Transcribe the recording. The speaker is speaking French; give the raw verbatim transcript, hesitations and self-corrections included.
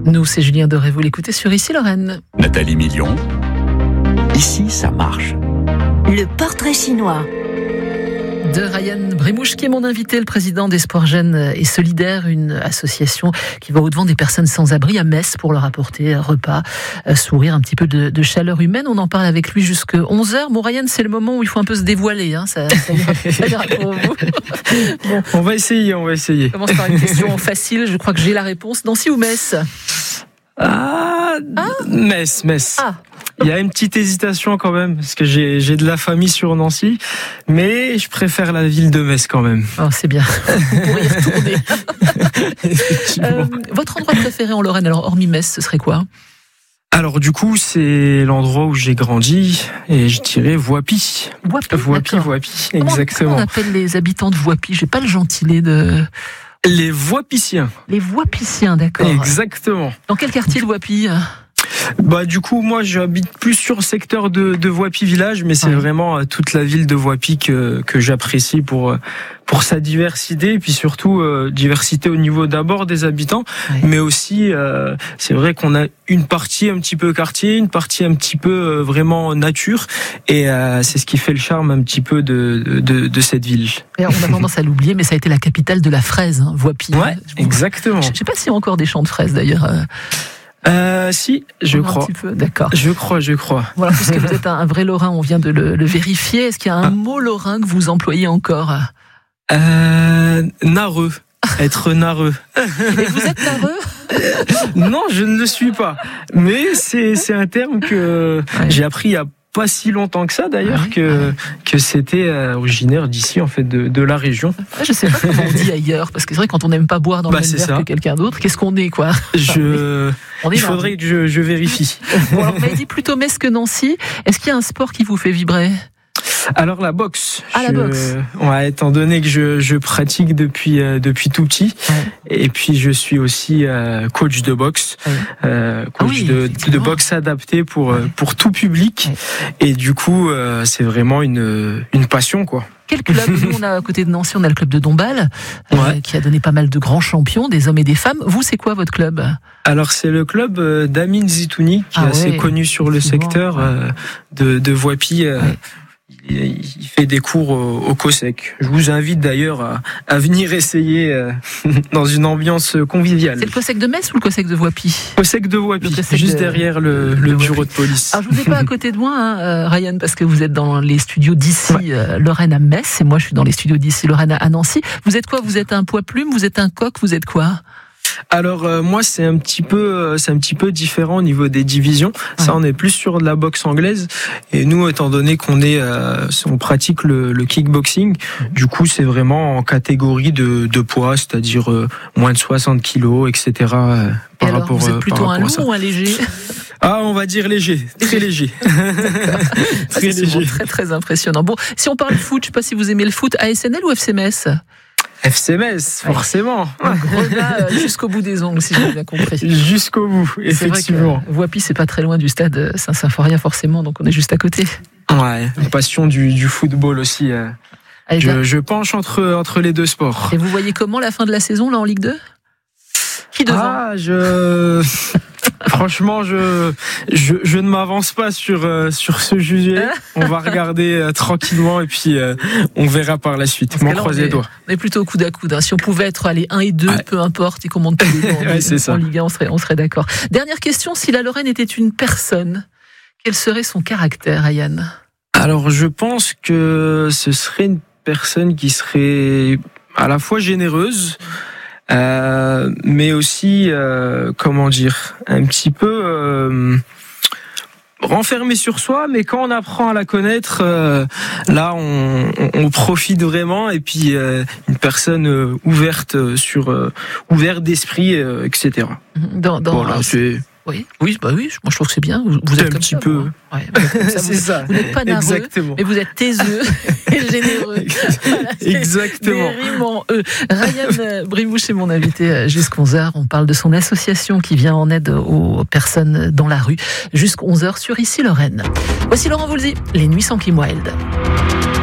Nous, c'est Julien Doré, vous l'écoutez sur Ici Lorraine. Nathalie Million, ici ça marche. Le portrait chinois De Ryan Brimouche, qui est mon invité, le président d'Espoir Jeunes et Solidaires, une association qui va au-devant des personnes sans abri à Metz pour leur apporter un repas, un sourire, un petit peu de, de chaleur humaine. On en parle avec lui jusqu'à onze heures. Bon, Ryan, c'est le moment où il faut un peu se dévoiler, hein. ça, ça, ira, ça ira pour vous. Bon. On va essayer, on va essayer. On commence par une question facile, je crois que j'ai la réponse. Nancy ou Metz? Ah, ah Metz, Metz. Ah. Il y a une petite hésitation quand même, parce que j'ai, j'ai de la famille sur Nancy, mais je préfère la ville de Metz quand même. Oh, c'est bien, vous pourriez y retourner. euh, votre endroit préféré en Lorraine, alors hormis Metz, ce serait quoi? Alors du coup, c'est l'endroit où j'ai grandi, et je dirais Voipy. Voipy, Voipy, Voipy, exactement. Comment on appelle les habitants de Voipy? J'ai pas le gentilé de... Les Voipiciens. Les Voipiciens, d'accord. Exactement. Dans quel quartier de Voipy? Bah du coup moi j'habite plus sur le secteur de, de Voipy village, mais c'est ouais. vraiment toute la ville de Voipy que que j'apprécie pour pour sa diversité, et puis surtout euh, diversité au niveau d'abord des habitants, ouais. mais aussi euh, c'est vrai qu'on a une partie un petit peu quartier, une partie un petit peu euh, vraiment nature, et euh, c'est ce qui fait le charme un petit peu de de, de cette ville. Et on a tendance à l'oublier, mais ça a été la capitale de la fraise, hein, Voipy. Ouais, exactement. Je, je sais pas s'il y a encore des champs de fraises d'ailleurs. Euh... Euh, si, je on crois. Un petit peu, d'accord. Je crois, je crois. Voilà, puisque vous êtes un, un vrai Lorrain, on vient de le, le vérifier. Est-ce qu'il y a un ah. mot Lorrain que vous employez encore? Euh, narreux. Être narreux. Et vous êtes narreux? Non, je ne le suis pas. Mais c'est, c'est un terme que ouais. j'ai appris il y a pas si longtemps que ça d'ailleurs, ah oui, que, ah oui. que c'était originaire d'ici en fait, de, de la région. Je sais pas comment on dit ailleurs, parce que c'est vrai quand on n'aime pas boire dans bah, le même verre que quelqu'un d'autre, qu'est-ce qu'on est quoi? Je... on est Il faudrait que je, je vérifie. Bon, alors, vous m'avez dit plutôt Metz que Nancy. Est-ce qu'il y a un sport qui vous fait vibrer? Alors la boxe. Ah, la je, boxe. Ouais, étant donné que je, je pratique depuis euh, depuis tout petit, ouais. et puis je suis aussi euh, coach de boxe, ouais. euh, coach ah oui, de, de boxe adapté pour ouais. pour tout public, ouais. et du coup euh, c'est vraiment une une passion quoi. Quel club? Nous, on a à côté de Nancy, on a le club de Dombasle, euh, ouais. qui a donné pas mal de grands champions, des hommes et des femmes. Vous, c'est quoi votre club? Alors, c'est le club d'Amine Zitouni, qui ah, est ouais. assez connu sur le secteur ouais. euh, de, de Voipy. Euh, ouais. Il, il fait des cours au, au COSEC. Je vous invite d'ailleurs à, à venir essayer euh, dans une ambiance conviviale. C'est le COSEC de Metz ou le COSEC de Voipy? COSEC de Voipy, juste de, derrière le, le bureau de police. Alors, je vous ai pas à côté de moi, hein, euh, Ryan, parce que vous êtes dans les studios d'ici ouais. euh, Lorraine à Metz, et moi je suis dans les studios d'ici Lorraine à Nancy. Vous êtes quoi? Vous êtes un poids plume? Vous êtes un coq? Vous êtes quoi? Alors euh, moi c'est un petit peu euh, c'est un petit peu différent au niveau des divisions. Ouais. Ça on est plus sur de la boxe anglaise, et nous étant donné qu'on est euh, on pratique le, le kickboxing, du coup c'est vraiment en catégorie de, de poids, c'est-à-dire euh, moins de soixante kilos, et cetera. Euh, par et alors, rapport, vous êtes plutôt euh, un lourd ou un léger? Ah, on va dire léger, très léger. Très léger. Bon, très très impressionnant. Bon, si on parle foot, je sais pas si vous aimez le foot, A S N L ou F C Metz? F C Metz, forcément. Un gros gars jusqu'au bout des ongles, si j'ai bien compris. Jusqu'au bout, effectivement. Voipy, c'est pas très loin du stade Saint-Symphorien, forcément, donc on est juste à côté. Ouais, une passion du, du football aussi. Euh. Allez, je, je penche entre, entre les deux sports. Et vous voyez comment la fin de la saison, là, en Ligue deux? Qui devant? Ah, je... Franchement, je, je je ne m'avance pas sur euh, sur ce sujet. On va regarder euh, tranquillement, et puis euh, on verra par la suite. M'en croise les doigts. On est plutôt au coude à coude. Hein. Si on pouvait être allé un et deux, ouais. peu importe, et qu'on monte tous les deux en, ouais, c'est ça. en Ligue un, on serait on serait d'accord. Dernière question: si la Lorraine était une personne, quel serait son caractère, Ryan? Alors, je pense que ce serait une personne qui serait à la fois généreuse. Euh, mais aussi, euh, comment dire, un petit peu euh, renfermé sur soi, mais quand on apprend à la connaître, euh, là, on, on, on profite vraiment, et puis euh, une personne euh, ouverte sur, euh, ouverte d'esprit, euh, et cetera. Dans, dans voilà, c'est... Oui, oui, bah oui, moi je trouve que c'est bien. Vous, vous êtes un comme petit ça, peu. Ouais, vous, ça, c'est vous, ça. Vous n'êtes pas narreux, exactement. Mais vous êtes taiseux et généreux. Voilà, exactement. Des rimes en E. Ryan Brimouche est mon invité jusqu'à onze heures. On parle de son association qui vient en aide aux personnes dans la rue. Jusqu'à onze heures sur Ici Lorraine. Voici Laurent Voulzy, Les Nuits sans Kim Wilde.